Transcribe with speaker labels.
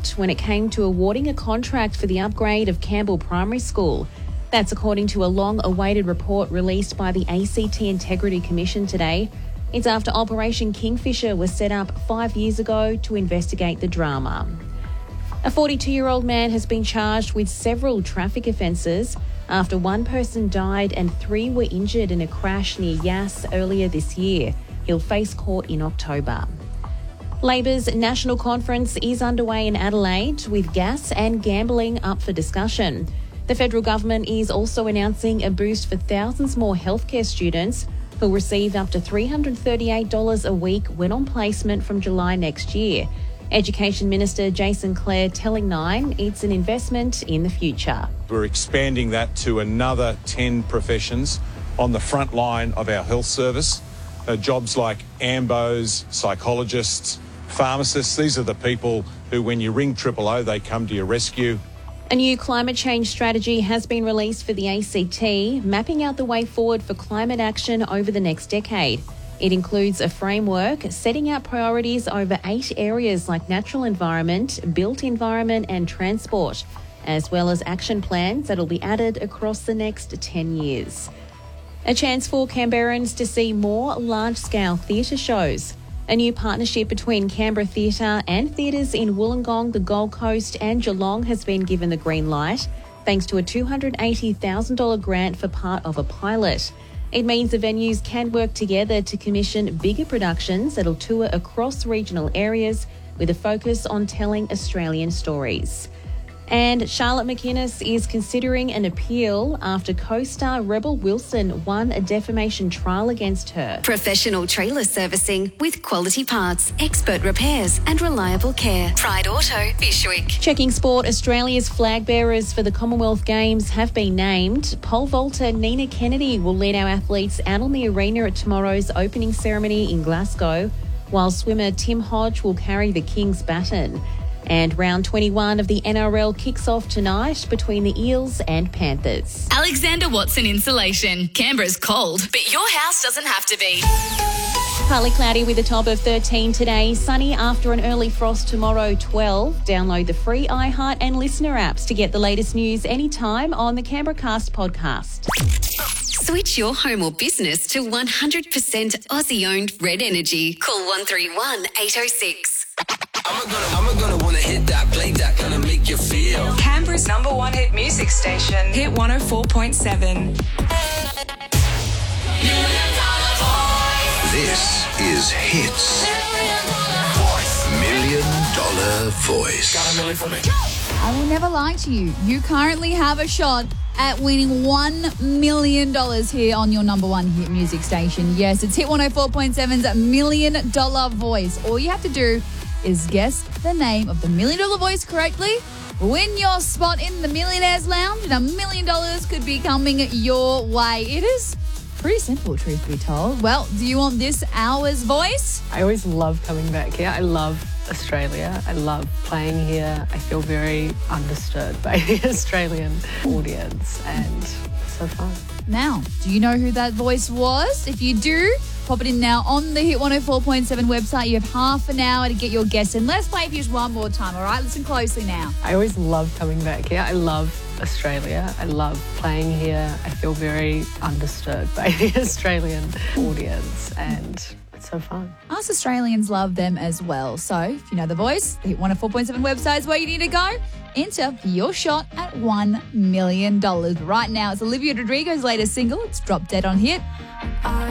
Speaker 1: shocked when it came to awarding a contract for the upgrade of Campbell Primary School. That's according to a long-awaited report released by the ACT Integrity Commission today. It's after Operation Kingfisher was set up 5 years ago to investigate the drama. A 42-year-old man has been charged with several traffic offences after one person died and 3 were injured in a crash near Yass earlier this year. He'll face court in October. Labor's national conference is underway in Adelaide with gas and gambling up for discussion. The federal government is also announcing a boost for thousands more healthcare students who'll receive up to $338 a week when on placement from July next year. Education Minister Jason Clare telling Nine it's an investment in the future.
Speaker 2: We're expanding that to another 10 professions on the front line of our health service. Jobs like AMBOs, psychologists, pharmacists. These are the people who, when you ring 000, they come to your rescue.
Speaker 1: A new climate change strategy has been released for the ACT, mapping out the way forward for climate action over the next decade. It includes a framework setting out priorities over 8 areas like natural environment, built environment and transport, as well as action plans that will be added across the next 10 years. A chance for Canberrans to see more large-scale theatre shows. A new partnership between Canberra Theatre and theatres in Wollongong, the Gold Coast and Geelong has been given the green light, thanks to a $280,000 grant for part of a pilot. It means the venues can work together to commission bigger productions that'll tour across regional areas with a focus on telling Australian stories. And Charlotte McInnes is considering an appeal after co-star Rebel Wilson won a defamation trial against her.
Speaker 3: Professional trailer servicing with quality parts, expert repairs and reliable care. Pride Auto, Bishwick.
Speaker 1: Checking sport, Australia's flag bearers for the Commonwealth Games have been named. Pole vaulter Nina Kennedy will lead our athletes out on the arena at tomorrow's opening ceremony in Glasgow, while swimmer Tim Hodge will carry the King's baton. And round 21 of the NRL kicks off tonight between the Eels and Panthers.
Speaker 4: Alexander Watson Insulation. Canberra's cold, but your house doesn't have to be.
Speaker 1: Partly cloudy with a top of 13 today. Sunny after an early frost tomorrow, 12. Download the free iHeart and Listener apps to get the latest news anytime on the Canberra Cast podcast.
Speaker 3: Switch your home or business to 100% Aussie-owned Red Energy. Call 131 806.
Speaker 5: I'm gonna wanna hit that, play that, gonna make you feel.
Speaker 6: Canberra's #1 hit music station, Hit 104.7.
Speaker 5: This is Hits. $1 million voice. Got a million for me.
Speaker 7: I will never lie to you. You currently have a shot at winning $1 million here on your #1 hit music station. Yes, it's Hit 104.7's $1 million voice. All you have to do is guess the name of the $1 million voice correctly, win your spot in the Millionaires Lounge, and $1 million could be coming your way. It is pretty simple, truth be told. Well, do you want this hour's voice?
Speaker 8: I always love coming back here. I love Australia. I love playing here. I feel very understood by the Australian audience, and it's so fun.
Speaker 7: Now, do you know who that voice was? If you do, pop it in now on the Hit 104.7 website. You have half an hour to get your guess in. Let's play for you just one more time, all right? Listen closely now.
Speaker 8: I always love coming back here. I love Australia. I love playing here. I feel very understood by the Australian audience, and it's so fun.
Speaker 7: Us Australians love them as well. So if you know the voice, the Hit 104.7 website is where you need to go. Enter for your shot at $1 million. Right now, it's Olivia Rodrigo's latest single. It's Drop Dead on Hit.